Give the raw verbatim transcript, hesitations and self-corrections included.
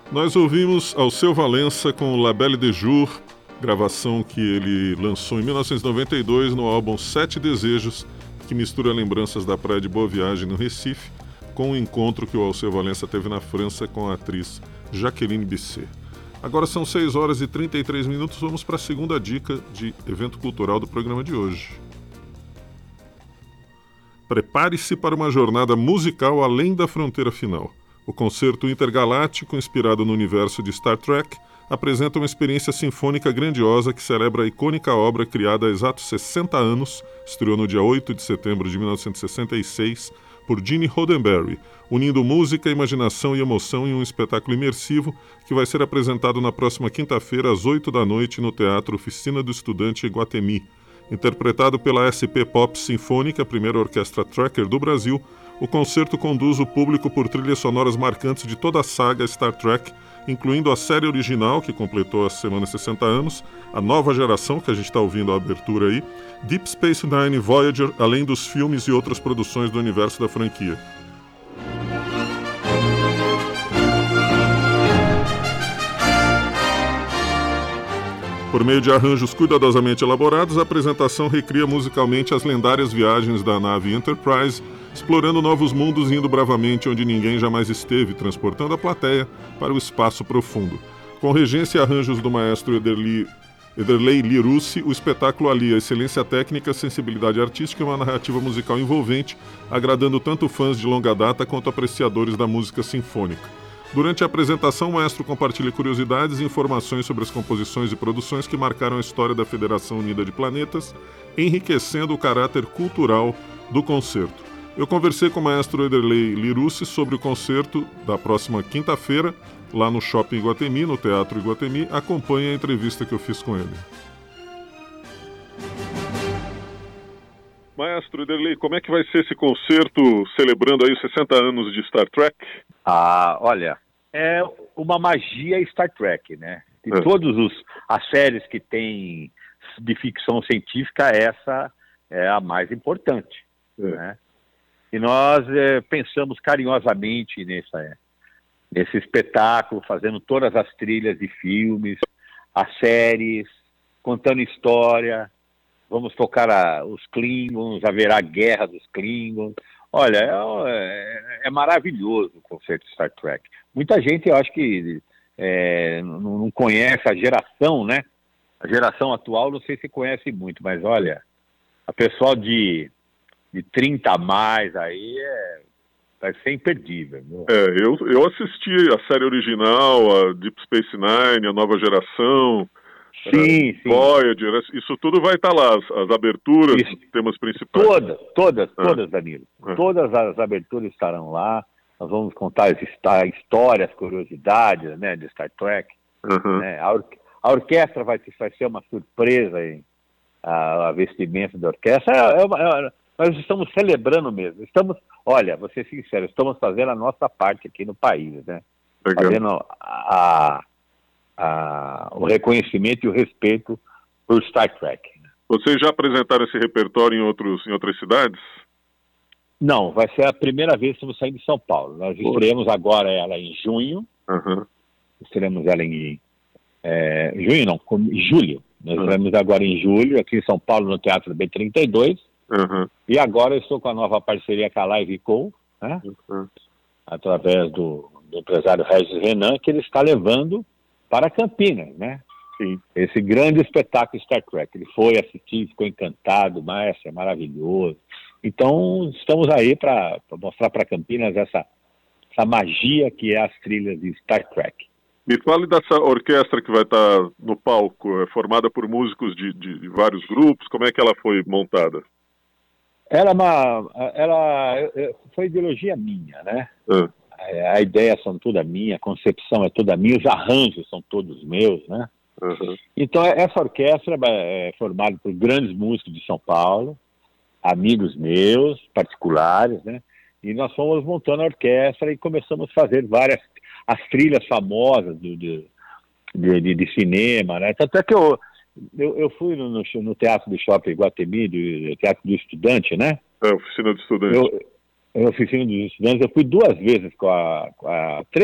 Nós ouvimos Alceu Valença com La Belle de Jour, gravação que ele lançou em mil novecentos e noventa e dois no álbum Sete Desejos, que mistura lembranças da praia de Boa Viagem no Recife com o encontro que o Alceu Valença teve na França com a atriz Jacqueline Bisset. Agora são seis horas e trinta e três minutos, vamos para a segunda dica de evento cultural do programa de hoje. Prepare-se para uma jornada musical além da fronteira final. O concerto intergaláctico, inspirado no universo de Star Trek, apresenta uma experiência sinfônica grandiosa que celebra a icônica obra criada há exatos sessenta anos, estreou no dia oito de setembro de mil novecentos e sessenta e seis, por Gene Roddenberry, unindo música, imaginação e emoção em um espetáculo imersivo que vai ser apresentado na próxima quinta-feira às oito da noite no Teatro Oficina do Estudante Iguatemi. Interpretado pela S P Pop Sinfônica, a primeira orquestra tracker do Brasil, o concerto conduz o público por trilhas sonoras marcantes de toda a saga Star Trek, incluindo a série original, que completou a semana sessenta anos, a nova geração, que a gente está ouvindo a abertura aí, Deep Space Nine e Voyager, além dos filmes e outras produções do universo da franquia. Por meio de arranjos cuidadosamente elaborados, a apresentação recria musicalmente as lendárias viagens da nave Enterprise, explorando novos mundos e indo bravamente onde ninguém jamais esteve, transportando a plateia para o espaço profundo. Com regência e arranjos do maestro Ederli, Ederlei Lirussi, o espetáculo alia excelência técnica, sensibilidade artística e uma narrativa musical envolvente, agradando tanto fãs de longa data quanto apreciadores da música sinfônica. Durante a apresentação, o maestro compartilha curiosidades e informações sobre as composições e produções que marcaram a história da Federação Unida de Planetas, enriquecendo o caráter cultural do concerto. Eu conversei com o maestro Ederlei Lirussi sobre o concerto da próxima quinta-feira, lá no Shopping Iguatemi, no Teatro Iguatemi. Acompanhe a entrevista que eu fiz com ele. Maestro Ederlei, como é que vai ser esse concerto celebrando aí os sessenta anos de Star Trek? Ah, olha, é uma magia Star Trek, né? De é. todas as séries que tem de ficção científica, essa é a mais importante, é. né? E nós é, pensamos carinhosamente nessa, nesse espetáculo, fazendo todas as trilhas de filmes, as séries, contando história. Vamos tocar a, os Klingons, haverá guerra dos Klingons. Olha, é, é, é maravilhoso o concerto de Star Trek. Muita gente, eu acho que é, não, não conhece a geração, né? A geração atual, não sei se conhece muito, mas olha, a pessoal de... de trinta a mais, aí é, vai ser imperdível. Viu? É, eu, eu assisti a série original, a Deep Space Nine, a nova geração, sim, sim. Voyager, isso tudo vai estar lá, as, as aberturas, isso. os temas principais. Todas, todas, é. todas, Danilo. É. Todas as aberturas estarão lá, nós vamos contar as histórias, curiosidades, né, de Star Trek. Uhum. Né? A, or a orquestra vai, vai ser uma surpresa, hein? A, a vestimenta da orquestra é, é uma... É, nós estamos celebrando mesmo. Estamos, olha, vou ser sincero, estamos fazendo a nossa parte aqui no país, né? Legal. Fazendo a, a, o reconhecimento e o respeito por Star Trek. Vocês já apresentaram esse repertório em, outros, em outras cidades? Não, vai ser a primeira vez que estamos saindo de São Paulo. Nós estreamos agora ela em junho. Uhum. Estreamos ela em... É, junho não, em julho. Nós uhum. estreamos agora em julho, aqui em São Paulo, no Teatro B trinta e dois. Uhum. E agora eu estou com a nova parceria com a Live Com, né? Uhum. através do, do empresário Regis Renan, que ele está levando para Campinas, né? Sim. Esse grande espetáculo Star Trek. Ele foi assistir, ficou encantado, mas é maravilhoso. Então, estamos aí para mostrar para Campinas essa, essa magia que é as trilhas de Star Trek. Me fale dessa orquestra que vai estar no palco, é formada por músicos de, de, de vários grupos, como é que ela foi montada? Ela, é uma, ela foi ideologia minha, né? Ah. A, a ideia são toda minha, a concepção é toda minha, os arranjos são todos meus, né? Uhum. Então, essa orquestra é formada por grandes músicos de São Paulo, amigos meus, particulares, né? E nós fomos montando a orquestra e começamos a fazer várias, as trilhas famosas do, de, de, de, de cinema, né? Tanto é que eu, eu, eu fui no, no, no Teatro do Shopping Iguatemi, do Teatro do Estudante, né? É, oficina do estudante. Eu, eu oficina dos estudantes, eu fui duas vezes com a, com a